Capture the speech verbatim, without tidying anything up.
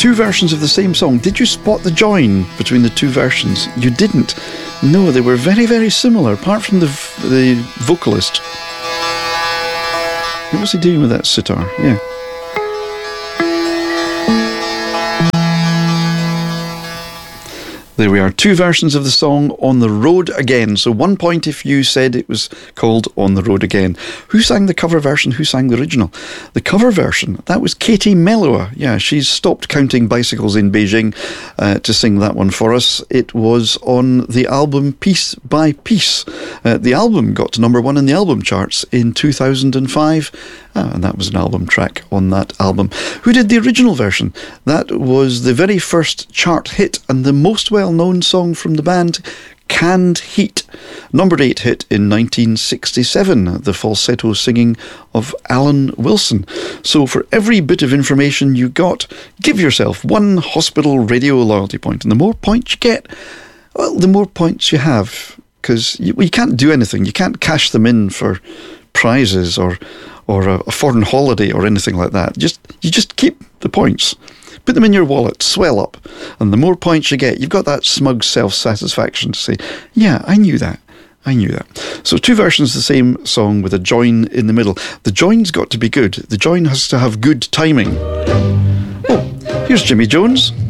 Two versions of the same song. Did you spot the join between the two versions? You didn't. No, they were very, very similar, apart from the the vocalist. What was he doing with that sitar? Yeah. There we are, two versions of the song On the Road Again. So one point if you said it was called On the Road Again. Who sang the cover version? Who sang the original? The cover version, that was Katie Melua. Yeah, she's stopped counting bicycles in Beijing uh, to sing that one for us. It was on the album Piece by Piece. Uh, the album got to number one in the album charts in two thousand five. Ah, and that was an album track on that album. Who did the original version? That was the very first chart hit and the most well-known song from the band, Canned Heat. Number eight hit in nineteen sixty-seven, the falsetto singing of Alan Wilson. So for every bit of information you got, give yourself one Hospital Radio loyalty point. And the more points you get, well, the more points you have. Because you, you can't do anything. You can't cash them in for prizes or or a, a foreign holiday or anything like that. Just you just keep the points. Put them in your wallet, swell up. And the more points you get, you've got that smug self-satisfaction to say, yeah, I knew that. I knew that. So two versions of the same song with a join in the middle. The join's got to be good. The join has to have good timing. Oh, here's Jimmy Jones.